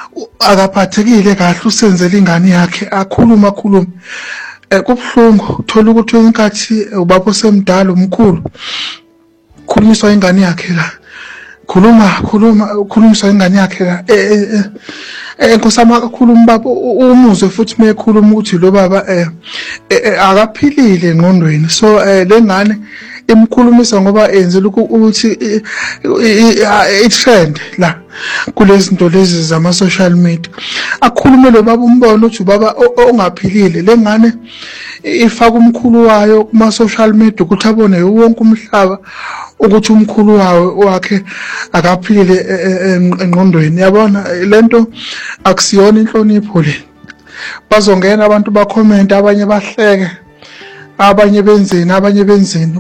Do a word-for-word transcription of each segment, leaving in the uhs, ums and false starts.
akaphathekile kahle usenzele ingane yakhe akhuluma akhuluma eh kubhlungu uthola ukuthi inkathi ubaba osemdala umkhulu khulumiswa ingane yakhe la khuluma khuluma ukhulumiswa ingane yakhe la eh eh nkosama kakhuluma baba umuzwe futhi mekhuluma ukuthi lo baba eh akaphilile engqondweni so lengane imkhulumisa ngoba enzela ukuthi i-trend la kulezi zinto lezi zama social media akhulume lo baba umbona ukuthi ubaba ongaphilile lengane ifaka umkhulu wayo kuma social media ukuthi abone wonke umhlaba ukuthi umkhulu wayo wakhe akaphilile engqondweni yabona lento akusiyona inhlonipho le bazongena abantu ba comment abanye bahleke abanye benzeni abanye benzeni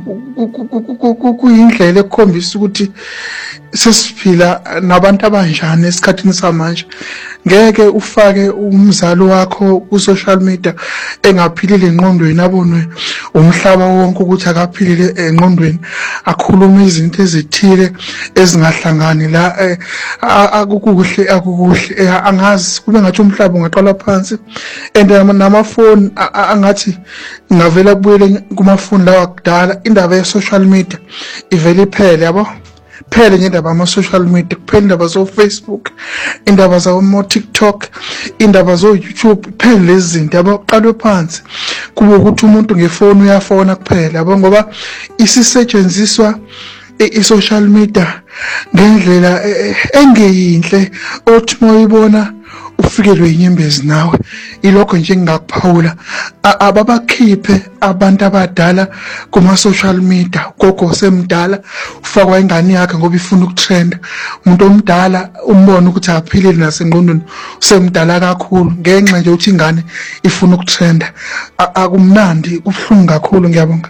kuyindlela ekukhombisa ukuthi sesiphila nabantu abanjani esikhathini samanje ngeke ufake umzalo wakho ku social media engaphilile engqondweni abonwe umhlaba wonke ukuthi akaphilile engqondweni akhuluma izinto ezithile ezingahlangani la akukuhle akukuhle angazi kube ngathi umhlaba ungaqala phansi and namafoni angathi ngavela kubuyele kumafoni lawa kudala indaba ye social media ivele iphele yabo phele ngendaba ama social media kuphela indaba zo Facebook indaba za mo TikTok indaba zo YouTube phele lezi zinto abaqalwe phansi kube ukuthi umuntu ngefoni uyafona kuphela yabo ngoba isisetshenziswa i-social media ngendlela engeyinhle othi moyibona ufikelwe inyembezi nawe ilokho nje ngingakuphawula ababakhiphe abantu abadala kuma social media gogo semdala ufakwa ingane yakhe ngoba ifuna ukutrenda umuntu omdala umbona ukuthi aphilile nasengqondweni usemdala kakhulu ngenxa nje ukuthi ingane ifuna ukutrenda akumnandi kubhlungu kakhulu ngiyabonga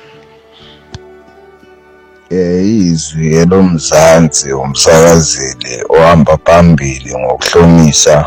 eh izwi elomzansi umsakazeli ohamba phambili ngokuhlomisa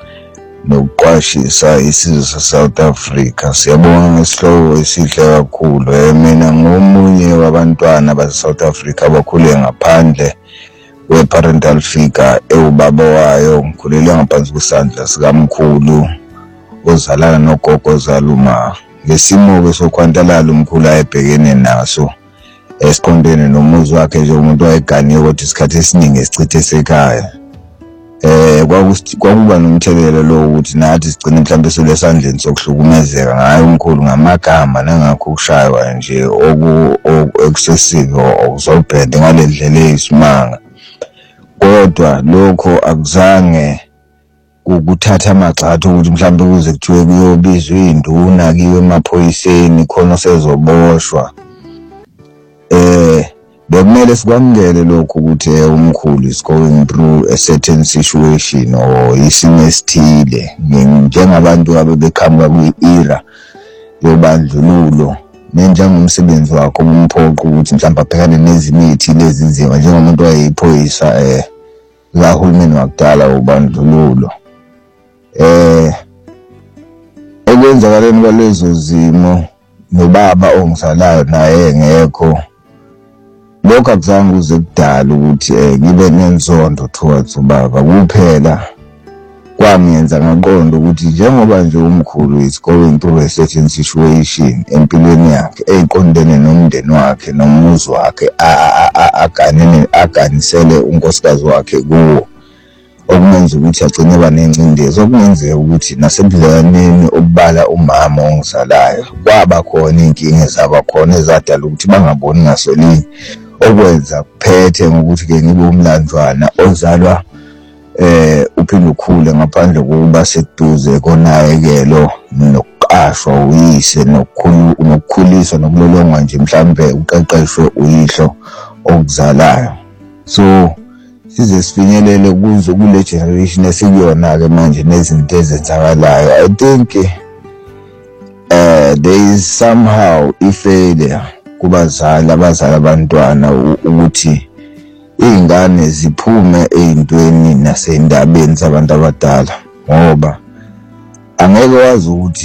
nokuqwashisa isizwe South Africa siyabonga ngesihloko esihle kakhulu mina ngomunye wabantwana base South Africa abakhule ngaphandle we parental figure ewubaba wayo ngikhulele ngaphansi kwesandla sikamkhulu ozalana nogogo zaluma ngesimo ke sokhwantalala umkhulu ayebhekene naso esiqondene nomuzi wakhe nje umuntu wayeganiwe ukuthi isikhathi esiningi esichithe esekhaya eh kwakuba nomthelela lo ukuthi nathi sigcine mhlambe solesandleni sokuhlukumezeka ngayo umkhulu ngamagama nangakho ukushaywa nje oku excessive okuzobhede ngalendlela eyisimanga kodwa lokho akuzange ukuthatha amagxathu ukuthi mhlambe kuze kuthiwe kuyobizwa induna kiwe emaphoyiseni khona sezoboshwa eh bekumele sikwamukele lokho ukuthi umkhulu is going through a certain situation or isimo esithile njengabantu abebekhamba kwi-era yobandlululo nenjengomsebenzi wakho umphoqo ukuthi mhlawumbe abhekane nezinye izithile ezinzima njengomuntu wayeyiphoyisa eh lahulumeni wakudala ubandlululo eh okwenzakaleni kwalezo zimo nobaba ongizalayo naye engekho lokho akuzange uze kudala ukuthi eh ngibe nenzondo towards ubaba kuphela kwamenza ngaqonda ukuthi njengoba nje umkhulu is going through a certain situation empilweni yakhe eyiqondene nomndeni wakhe nomuzi wakhe aganene aganisele unkosikazi wakhe kuwo okumenza ukuthi agcine banencindezi okungenzeka ukuthi nasebudlaneni obala umama ongizalayo kwaba khona inkinga ezaba khona ezadala ukuthi bangaboni ngasolinye okwenza kuphethe ngokuthi ke ngibe umlandwana ozalwa eh uphinde ukhule ngaphandle kokuba seduze konayekelo nokuqashwa uyise nokukhuliswa nokulolongwa nje mhlambe uqeqeshwe uyihlo okuzalayo so size sifinyelele kuzo kule generation esikuyona ke manje nezinto ezenzakalayo I think uh, there is somehow a failure kubazali abazali abantwana ukuthi ingane ziphume ezintweni nasendabeni zabantu abadala ngoba angeke wazi ukuthi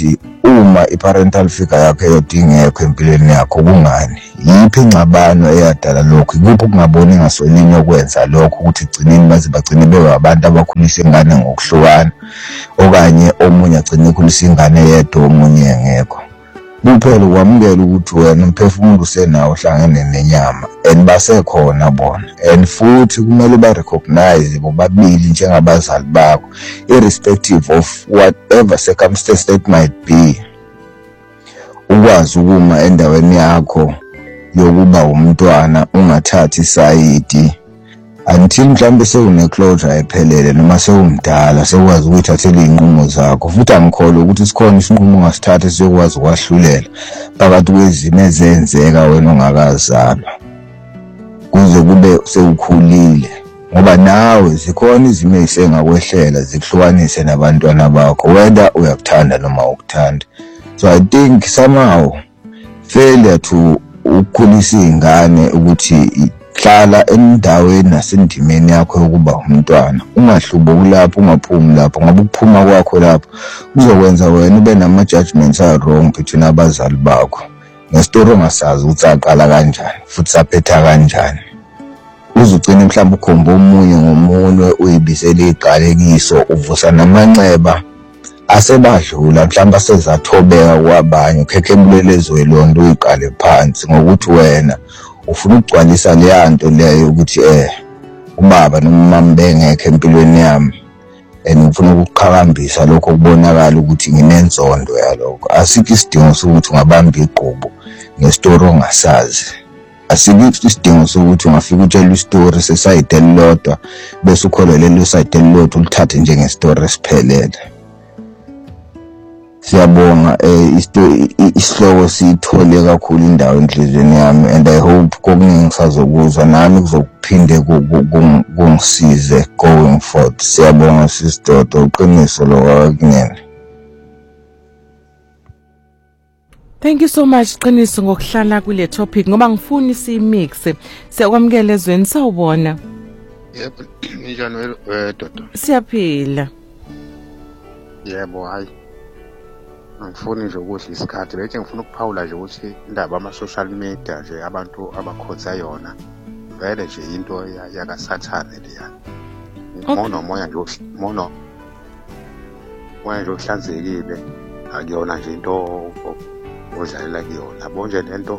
uma i-parental figure yakho yodingekho empilweni yakho kungani? Yiphi ingxabano eyadala lokho? Ikuphi ukungaboni ngasolinye okwenza lokho ukuthi igcineni baze bagcine bewa abantu abakhulisa ingane ngokuhlukana, okanye omunye agcine ekhulisa ingane yedwa omunye engekho? Kuphela ukwamukela ukuthi wena umphefumulo usenawo ohlangene nenyama and basekhona bona, and futhi kumele ba-recognize bobabili njengabazali bakho, irrespective of whatever circumstance that might be. Ukwazi ukuma endaweni yakho yokuba umntwana ungathathi isayidi until mhlawumbe sewune-closure ephelele noma sewumdala sekwazi ukuyithathela iy'nqumo zakho. Futhi angikholwa ukuthi sikhona isinqumo ongasithatha siyokwazi ukwahlulela phakathi kwezimo ezenzeka wena ongakazalwa kuze kube sewukhulile, ngoba nawe zikhona izimo ey'sengakwehlela zikuhlukanise nabantwana bakho, whether uyakuthanda noma ukuthanda. So I think somehow failure to ukukhulisa iy'ngane ukuthi hlala endaweni nasendimeni yakho yokuba umntwana, ungahlubuki lapho, ungaphumi lapho, ngoba ukuphuma kwakho lapho kuzokwenza wena ube nama-judgments a-wrong between abazali bakho ngestori ongasazi ukuthi aqala kanjani futhi saphetha kanjani. Uzugcine mhlawumbe ukhomba omunye ngomunwe uyibisele iqalekiso, uvusa namanxeba asebadlula mhlawumbe asezathobeka kwabanye, ukhekhembulelezwe lonto uyiqale phansi ngokuthi wena ufuna ukugcwalisa leya nto leyo ukuthi eh ubaba noma mama bengekho empilweni yami, and ufuna ukuqhakambisa lokho kubonakala ukuthi nginenzondo yalokho. Asikho isidingo sokuthi ungabamba iqhubu ngestori ongasazi. Asikho isidingo sokuthi ungafika utshela istori sesayide elilodwa bese ukholwa lelo sayide elilodwa ulithathe njengestori esiphelele. Siyabonga eh isihloko sithole kakhulu indawo enhlizweni yami, and I hope kokuningi sazokuzwa nami kuzokuphinde kungisize going forward. Siyabonga sister, uqiniso lo wakunene. Thank you so much Qiniso ngokuhlala kule topic ngoba ngifuna si-mix. Siyakwamukela ezweni, sawubona. Yebo, njani wewe Dodo? Siyaphila. Yebo, hayi. Angifuni nje ukudla isikhathi, bese ngifuna ukuphawula nje ukuthi indaba ama-social media nje abantu abakhotha yona vele nje into yakasathane leya. Mono moya nje mono moya nje uhlanzekile, akuyona nje into odlalela kuyona. Bonje lento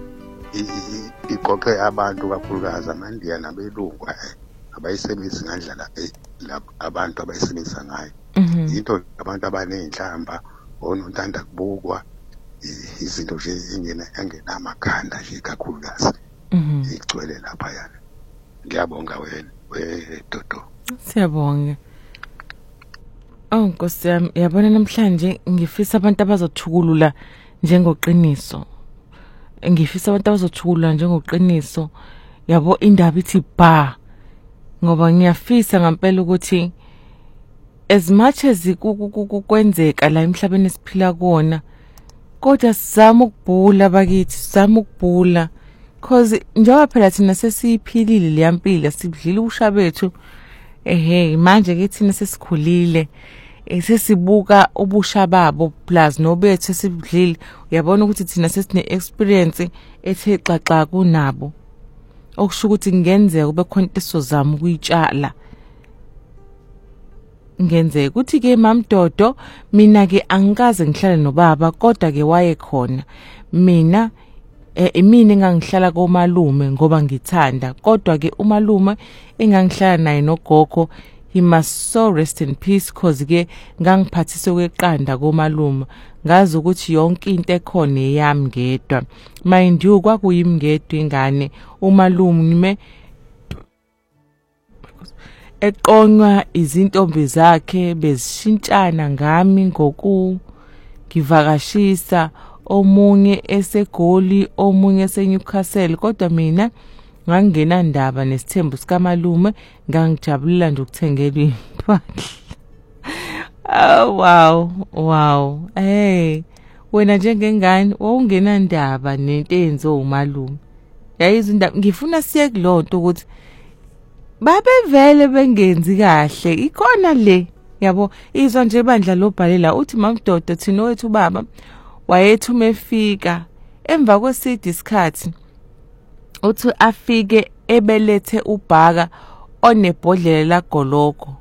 iqoqe abantu kakhulukazi amaNdiya nabelungu abayisebenzisi ngandlela abantu abayisebenzisa ngayo. Into abantu abanenhlamba onontanda kubukwa izinto nje ingena engena amakhanda nje kakhulukazi igcwele lapha yana. Ngiyabonga wena we Dodo. Siyabonga. Oh Nkosi yami, yabona namhlanje ngifisa abantu abazothukulula njengoqiniso. Ngifisa abantu abazothukulula njengoqiniso. Yabo indaba ithi ba. Ngoba ngiyafisa ngempela ukuthi as much as kwenzeka la emhlabeni esiphila kuona, kodwa sizama ukubhula bakithi, sizama ukubhula cause njengoba phela thina sesiphilile le yampilo, sidlile usha bethu, ehe manje ke thina sesikhulile, sesibuka ubusha babo plus nobethu sesibudlile. Uyabona ukuthi thina sesine experience ethe xaxa kunabo, okusho ukuthi ngenzeka kube khona into sizozama ukuyitshala. Ngenzeka ukuthi ke mamdodo mina ke angikaze ngihlale nobaba, kodwa ke waye khona. Mina eh mina engangihlala komalume ngoba ngithanda, kodwa ke umalume engangihlala naye nogogo, he must so rest in peace cause ke ngangiphathise kweqanda komalume. Ngazi ukuthi yonke into ekhona eyami ngedwa, mind you kwakuyimi ngedwa ingane. Umalume eqonywa izintombi zakhe bezishintshana ngami ngoku ngivakashisa, omunye eseGoli omunye eseNewcastle, kodwa mina ngangena ndaba nesithembu sikaMalume, ngangijabulela nje ukuthengelwa impahla. Oh wow, wow. Hey, wena njengengane wawungena ndaba nento enzo uMalume. Yayizwe indaba, ngifuna siye kulonto ukuthi babe vele bengenzi kahle, ikhona le Yabo, izwa nje bandla lobhalela uthi mamdoda thina wethu baba wayethu mefika emva kwesidi isikhathi uthi afike ebelethe ubhaka onebhodlela lagoloko